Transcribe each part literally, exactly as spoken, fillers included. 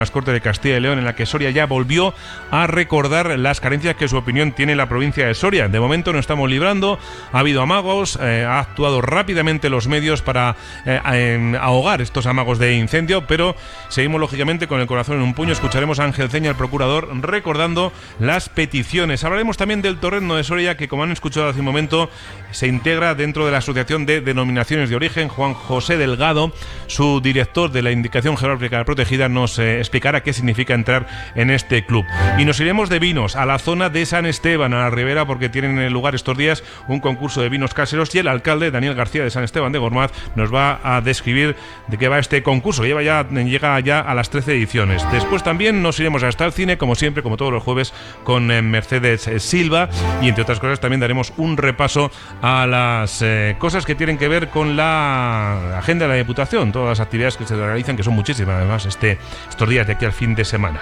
las Cortes de Castilla y León, en la que Soria ya volvió a recordar las carencias que su opinión tiene la provincia de Soria. De momento no estamos librando, ha habido amagos, eh, ha actuado rápidamente los medios para eh, eh, ahogar estos amagos de incendio, pero seguimos lógicamente con el corazón en un puño. Escucharemos a Ángel Ceña, el procurador, recordando las peticiones. Hablaremos también del torrendo de Soria, que, como han escuchado hace un momento, se integra dentro de la Asociación de Denominaciones de Origen. Juan José Delgado, su director de la Indicación Geográfica Protegida, nos eh, explicará qué significa entrar en este club. Y nos iremos de vinos a la zona de San Esteban, a la Ribera, porque tienen lugar estos días un concurso de vinos caseros, y el alcalde, Daniel García, de San Esteban de Gormaz, nos va a describir de qué va este concurso. Lleva ya, llega ya a las trece ediciones. Después también nos iremos hasta el cine, como siempre, como todos los jueves, con eh, Mercedes eh, Silva, y entre otras cosas también daremos un repaso a las eh, cosas que tienen que ver con la agenda de la Diputación, todas las actividades que se realizan, que son muchísimas además este, estos días de aquí al fin de semana.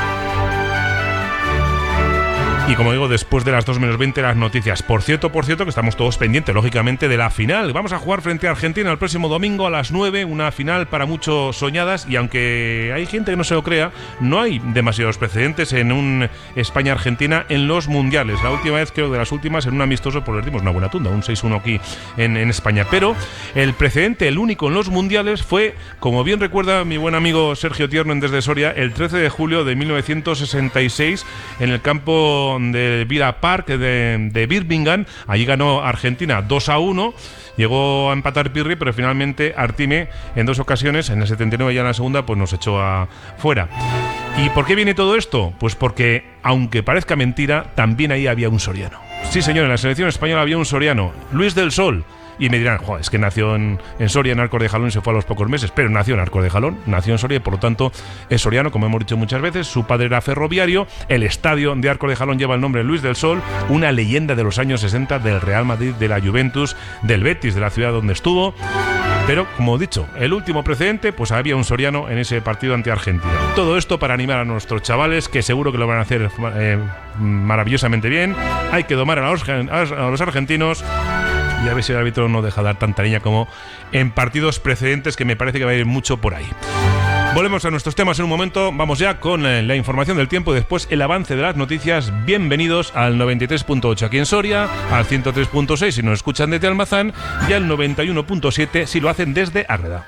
Y como digo, después de las dos menos veinte las noticias. Por cierto, por cierto, que estamos todos pendientes, lógicamente, de la final. Vamos a jugar frente a Argentina el próximo domingo a las nueve, una final para muchos soñadas, y aunque hay gente que no se lo crea, no hay demasiados precedentes en un España-Argentina en los mundiales. La última vez, creo, de las últimas, en un amistoso, pues les dimos una buena tunda, un seis uno aquí en, en España. Pero el precedente, el único en los mundiales, fue, como bien recuerda mi buen amigo Sergio Tierno desde Soria, el trece de julio de mil novecientos sesenta y seis, en el campo de Villa Park de, de Birmingham. Allí ganó Argentina dos a uno. Llegó a empatar Pirri, pero finalmente Artime en dos ocasiones, en el setenta y nueve y en la segunda, pues nos echó afuera. ¿Y por qué viene todo esto? Pues porque, aunque parezca mentira, también ahí había un soriano. Sí, señor, en la selección española había un soriano, Luis del Sol. Y me dirán, joder, es que nació en, en Soria, en Arcos de Jalón, y se fue a los pocos meses. Pero nació en Arcos de Jalón, nació en Soria, y por lo tanto es soriano, como hemos dicho muchas veces. Su padre era ferroviario. El estadio de Arcos de Jalón lleva el nombre de Luis del Sol, una leyenda de los años sesenta del Real Madrid, de la Juventus, del Betis, de la ciudad donde estuvo. Pero, como he dicho, el último precedente, pues había un soriano en ese partido ante Argentina. Todo esto para animar a nuestros chavales, que seguro que lo van a hacer eh, maravillosamente bien. Hay que domar a los, a los argentinos, y a ver si el árbitro no deja dar tanta leña como en partidos precedentes, que me parece que va a ir mucho por ahí. Volvemos a nuestros temas en un momento. Vamos ya con la información del tiempo y después el avance de las noticias. Bienvenidos al noventa y tres punto ocho aquí en Soria, al ciento tres punto seis si nos escuchan desde Almazán, y al noventa y uno punto siete si lo hacen desde Ágreda.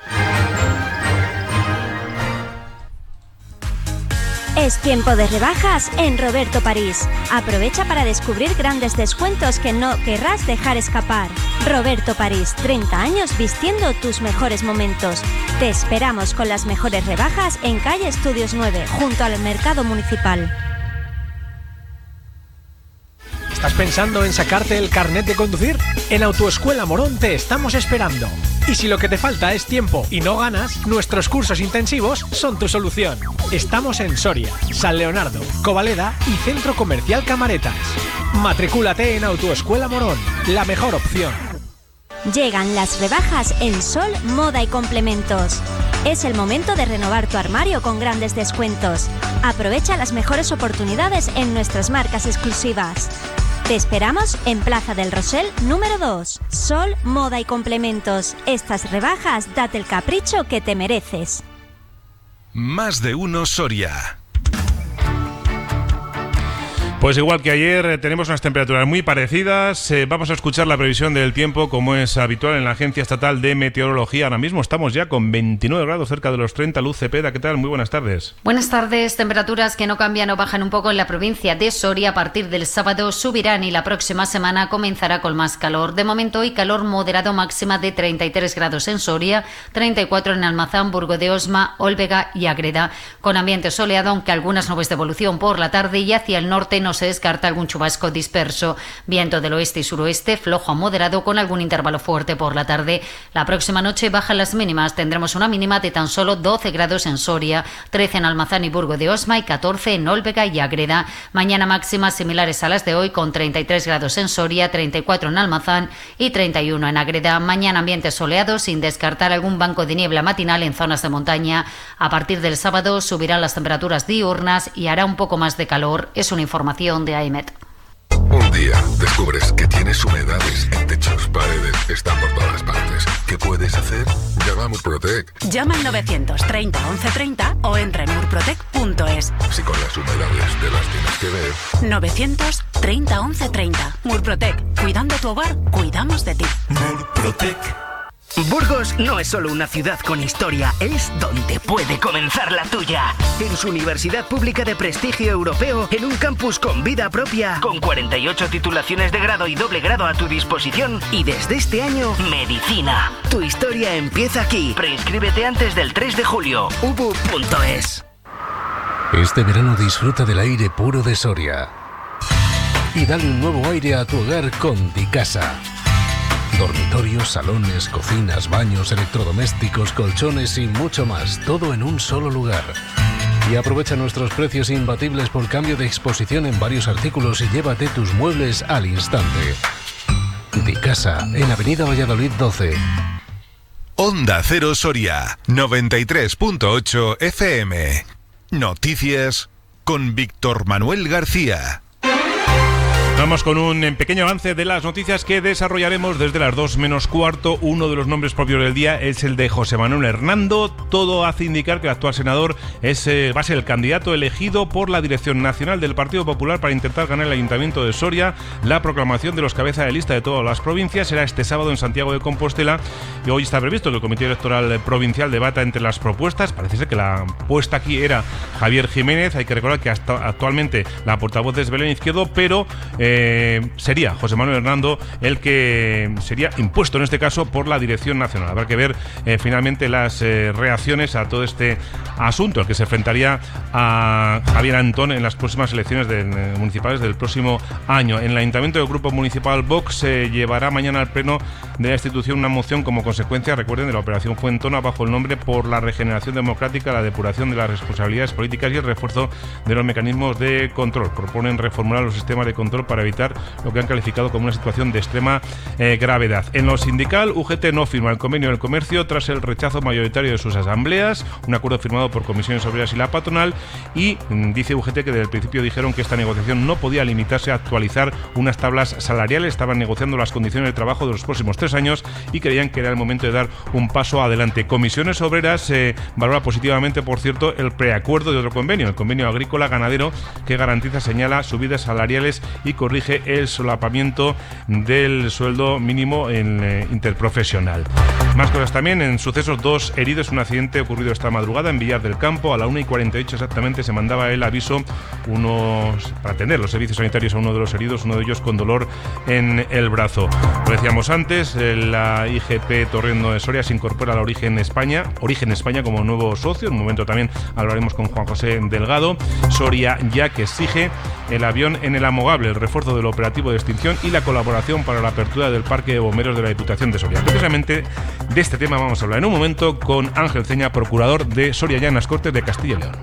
Es tiempo de rebajas en Roberto París. Aprovecha para descubrir grandes descuentos que no querrás dejar escapar. Roberto París, treinta años vistiendo tus mejores momentos. Te esperamos con las mejores rebajas en calle Estudios nueve, junto al Mercado Municipal. ¿Estás pensando en sacarte el carnet de conducir? En Autoescuela Morón te estamos esperando. Y si lo que te falta es tiempo y no ganas, nuestros cursos intensivos son tu solución. Estamos en Soria, San Leonardo, Covaleda y Centro Comercial Camaretas. Matricúlate en Autoescuela Morón, la mejor opción. Llegan las rebajas en Sol, Moda y Complementos. Es el momento de renovar tu armario con grandes descuentos. Aprovecha las mejores oportunidades en nuestras marcas exclusivas. Te esperamos en Plaza del Rosell número dos. Sol, Moda y Complementos. Estas rebajas, date el capricho que te mereces. Más de uno Soria. Pues igual que ayer, tenemos unas temperaturas muy parecidas. Eh, vamos a escuchar la previsión del tiempo, como es habitual en la Agencia Estatal de Meteorología. Ahora mismo estamos ya con veintinueve grados, cerca de los treinta. Luz Cepeda, ¿qué tal? Muy buenas tardes. Buenas tardes. Temperaturas que no cambian o bajan un poco en la provincia de Soria. A partir del sábado subirán y la próxima semana comenzará con más calor. De momento hoy calor moderado, máxima de treinta y tres grados en Soria, treinta y cuatro en Almazán, Burgo de Osma, Olvega y Ágreda. Con ambiente soleado, aunque algunas nubes de evolución por la tarde, y hacia el norte no se descarta algún chubasco disperso. Viento del oeste y suroeste, flojo a moderado, con algún intervalo fuerte por la tarde. La próxima noche bajan las mínimas. Tendremos una mínima de tan solo doce grados en Soria, trece en Almazán y Burgo de Osma y catorce en Olvega y Ágreda. Mañana máximas similares a las de hoy, con treinta y tres grados en Soria, treinta y cuatro en Almazán y treinta y uno en Ágreda. Mañana ambiente soleado, sin descartar algún banco de niebla matinal en zonas de montaña. A partir del sábado subirán las temperaturas diurnas y hará un poco más de calor. Es una información de A E M E T. Un día descubres que tienes humedades en techos, paredes, están por todas partes. ¿Qué puedes hacer? Llama a Murprotec. Llama al novecientos treinta once treinta o entra en murprotec punto es. Si con las humedades te las tienes que ver. novecientos treinta once treinta. Murprotec. Cuidando tu hogar, cuidamos de ti. Murprotec. Burgos no es solo una ciudad con historia, es donde puede comenzar la tuya. En su universidad pública de prestigio europeo, en un campus con vida propia, con cuarenta y ocho titulaciones de grado y doble grado a tu disposición, y desde este año, medicina. Tu historia empieza aquí. Preinscríbete antes del tres de julio. u b u punto es. Este verano disfruta del aire puro de Soria y dale un nuevo aire a tu hogar con Dicasa. Dormitorios, salones, cocinas, baños, electrodomésticos, colchones y mucho más, todo en un solo lugar. Y aprovecha nuestros precios imbatibles por cambio de exposición en varios artículos y llévate tus muebles al instante. Dicasa, en Avenida Valladolid doce. Onda Cero Soria, noventa y tres punto ocho F M. Noticias con Víctor Manuel García. Vamos con un pequeño avance de las noticias que desarrollaremos desde las dos menos cuarto. Uno de los nombres propios del día es el de José Manuel Hernando. Todo hace indicar que el actual senador es, eh, va a ser el candidato elegido por la dirección nacional del Partido Popular para intentar ganar el Ayuntamiento de Soria. La proclamación de los cabezas de lista de todas las provincias será este sábado en Santiago de Compostela. Y hoy está previsto que el Comité Electoral Provincial debata entre las propuestas. Parece ser que la puesta aquí era Javier Jiménez. Hay que recordar que hasta actualmente la portavoz es Belén Izquierdo, pero Eh, sería José Manuel Hernando el que sería impuesto en este caso por la dirección nacional. Habrá que ver eh, finalmente las eh, reacciones a todo este asunto, al que se enfrentaría a Javier Antón en las próximas elecciones de, eh, municipales del próximo año. En el Ayuntamiento del Grupo Municipal Vox se eh, llevará mañana al pleno de la institución una moción como consecuencia, recuerden, de la operación Fuentona bajo el nombre por la regeneración democrática, la depuración de las responsabilidades políticas y el refuerzo de los mecanismos de control. Proponen reformular los sistemas de control para evitar lo que han calificado como una situación de extrema eh, gravedad. En lo sindical, U G T no firma el convenio del comercio tras el rechazo mayoritario de sus asambleas, un acuerdo firmado por Comisiones Obreras y la patronal, y mm, dice U G T que desde el principio dijeron que esta negociación no podía limitarse a actualizar unas tablas salariales, estaban negociando las condiciones de trabajo de los próximos tres años y creían que era el momento de dar un paso adelante. Comisiones Obreras eh, valora positivamente, por cierto, el preacuerdo de otro convenio, el convenio agrícola ganadero, que garantiza, señala, subidas salariales y corrige el solapamiento del sueldo mínimo en, eh, interprofesional. Más cosas también. En sucesos, dos heridos, un accidente ocurrido esta madrugada en Villar del Campo. A la una y cuarenta y ocho exactamente se mandaba el aviso unos, para atender los servicios sanitarios a uno de los heridos, uno de ellos con dolor en el brazo. Lo decíamos antes, la I G P Torrendo de Soria se incorpora a la Origen España, Origen España como nuevo socio. En un momento también hablaremos con Juan José Delgado. Soria ya que exige el avión en el Amogable, el refuerzo del operativo de extinción y la colaboración para la apertura del Parque de Bomberos de la Diputación de Soria. Precisamente de este tema vamos a hablar en un momento con Ángel Ceña, procurador de Soria ya en las Cortes de Castilla y León.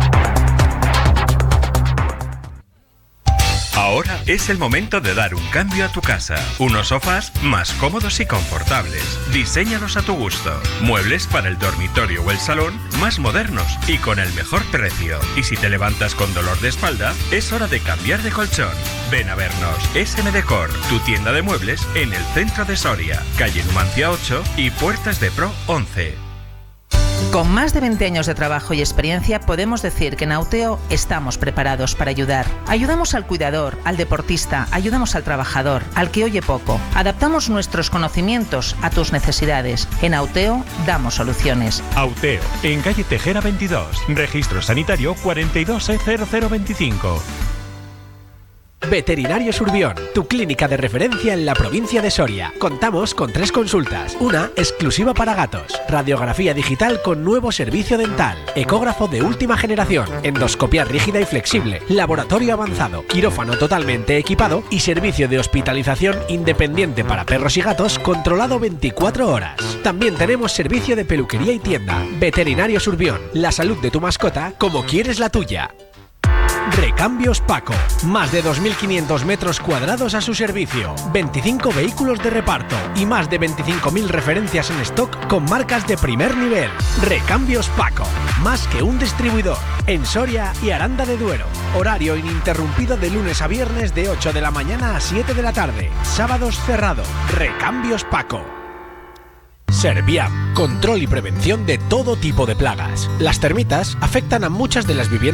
Ahora es el momento de dar un cambio a tu casa. Unos sofás más cómodos y confortables. Diséñalos a tu gusto. Muebles para el dormitorio o el salón más modernos y con el mejor precio. Y si te levantas con dolor de espalda, es hora de cambiar de colchón. Ven a vernos. S M Decor, tu tienda de muebles en el centro de Soria. Calle Numancia ocho y Puertas de Pro once. Con más de veinte años de trabajo y experiencia podemos decir que en Auteo estamos preparados para ayudar. Ayudamos al cuidador, al deportista, ayudamos al trabajador, al que oye poco. Adaptamos nuestros conocimientos a tus necesidades. En Auteo damos soluciones. Auteo, en calle Tejera veintidós, registro sanitario cuarenta y dos E cero cero veinticinco. Veterinarios Urbión, tu clínica de referencia en la provincia de Soria. Contamos con tres consultas, una exclusiva para gatos, radiografía digital con nuevo servicio dental, ecógrafo de última generación, endoscopia rígida y flexible, laboratorio avanzado, quirófano totalmente equipado y servicio de hospitalización independiente para perros y gatos controlado veinticuatro horas. También tenemos servicio de peluquería y tienda. Veterinarios Urbión, la salud de tu mascota como quieres la tuya. Recambios Paco. Más de dos mil quinientos metros cuadrados a su servicio, veinticinco vehículos de reparto y más de veinticinco mil referencias en stock con marcas de primer nivel. Recambios Paco. Más que un distribuidor. En Soria y Aranda de Duero. Horario ininterrumpido de lunes a viernes de ocho de la mañana a siete de la tarde. Sábados cerrado. Recambios Paco. Serviam, control y prevención de todo tipo de plagas. Las termitas afectan a muchas de las viviendas